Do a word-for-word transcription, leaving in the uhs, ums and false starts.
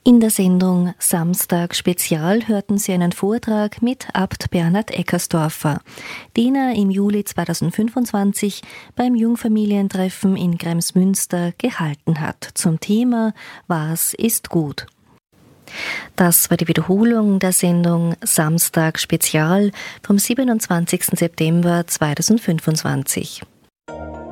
In der Sendung Samstag Spezial hörten Sie einen Vortrag mit Abt Bernhard Eckersdorfer, den er im Juli zweitausendfünfundzwanzig beim Jungfamilientreffen in Kremsmünster gehalten hat zum Thema Was ist gut? Das war die Wiederholung der Sendung Samstag Spezial vom siebenundzwanzigsten September zweitausendfünfundzwanzig.